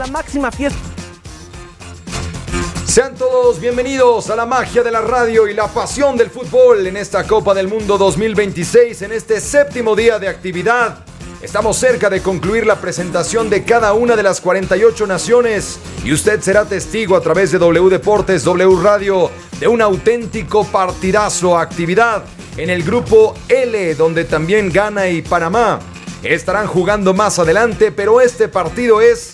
la máxima fiesta. Sean todos bienvenidos a la magia de la radio y la pasión del fútbol en esta Copa del Mundo 2026, en este séptimo día de actividad. Estamos cerca de concluir la presentación de cada una de las 48 naciones y usted será testigo a través de W Deportes, W Radio, de un auténtico partidazo. Actividad en el grupo L, donde también Ghana y Panamá estarán jugando más adelante, pero este partido es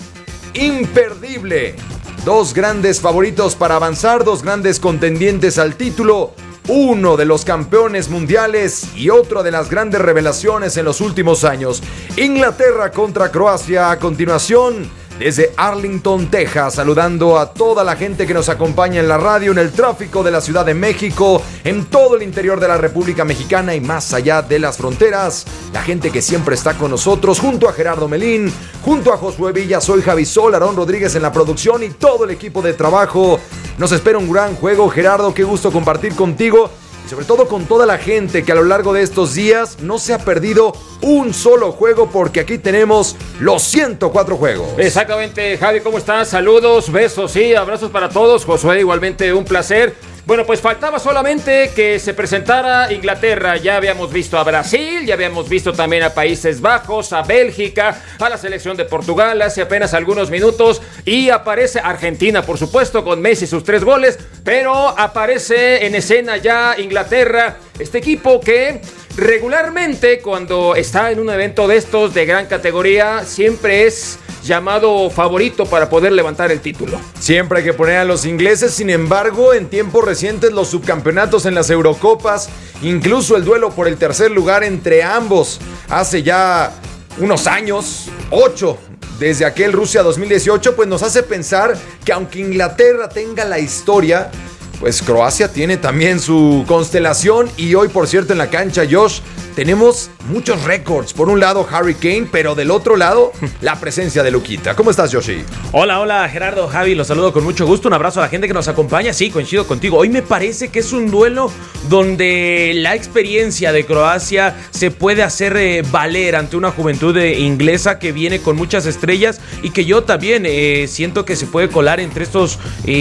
imperdible. Dos grandes favoritos para avanzar, dos grandes contendientes al título, uno de los campeones mundiales y otro de las grandes revelaciones en los últimos años. Inglaterra contra Croacia a continuación. Desde Arlington, Texas, saludando a toda la gente que nos acompaña en la radio, en el tráfico de la Ciudad de México, en todo el interior de la República Mexicana y más allá de las fronteras. La gente que siempre está con nosotros, junto a Gerardo Melín, junto a Josué Villa, soy Javi Sol, Aarón Rodríguez en la producción y todo el equipo de trabajo. Nos espera un gran juego, Gerardo, qué gusto compartir contigo. Y sobre todo con toda la gente que a lo largo de estos días no se ha perdido un solo juego, porque aquí tenemos los 104 juegos. Exactamente, Javi, ¿cómo estás? Saludos, besos y abrazos para todos. Josué, igualmente un placer. Bueno, pues faltaba solamente que se presentara Inglaterra. Ya habíamos visto a Brasil, ya habíamos visto también a Países Bajos, a Bélgica, a la selección de Portugal hace apenas algunos minutos. Y aparece Argentina, por supuesto, con Messi y sus 3 goles. Pero aparece en escena ya Inglaterra, este equipo que regularmente cuando está en un evento de estos de gran categoría siempre es llamado favorito para poder levantar el título. Siempre hay que poner a los ingleses. Sin embargo, en tiempos recientes los subcampeonatos en las Eurocopas, incluso el duelo por el tercer lugar entre ambos hace ya unos años, 8 desde aquel Rusia 2018, pues nos hace pensar que aunque Inglaterra tenga la historia, pues Croacia tiene también su constelación. Y hoy, por cierto, en la cancha, Josh, tenemos muchos récords. Por un lado, Harry Kane, pero del otro lado, la presencia de Luquita. ¿Cómo estás, Joshi? Hola, Gerardo, Javi, los saludo con mucho gusto. Un abrazo a la gente que nos acompaña. Sí, coincido contigo. Hoy me parece que es un duelo donde la experiencia de Croacia se puede hacer valer ante una juventud inglesa que viene con muchas estrellas y que yo también siento que se puede colar entre estos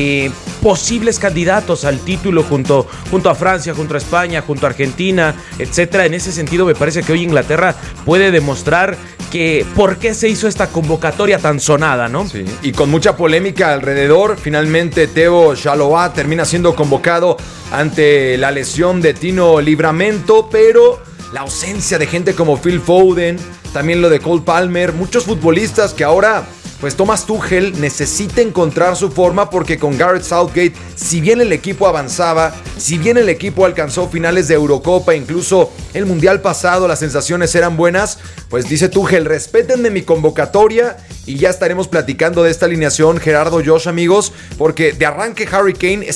posibles candidatos al título junto a Francia, junto a España, junto a Argentina, etcétera. En ese sentido me parece que hoy Inglaterra puede demostrar que por qué se hizo esta convocatoria tan sonada, ¿no? Sí, y con mucha polémica alrededor. Finalmente Teo Chalobah termina siendo convocado ante la lesión de Tino Livramento, pero la ausencia de gente como Phil Foden, también lo de Cole Palmer, muchos futbolistas que ahora pues Thomas Tuchel necesita encontrar su forma, porque con Gareth Southgate, si bien el equipo avanzaba, si bien el equipo alcanzó finales de Eurocopa, incluso el Mundial pasado las sensaciones eran buenas, pues dice Tuchel, respétenme mi convocatoria y ya estaremos platicando de esta alineación, Gerardo, Josh, amigos, porque de arranque Harry Kane es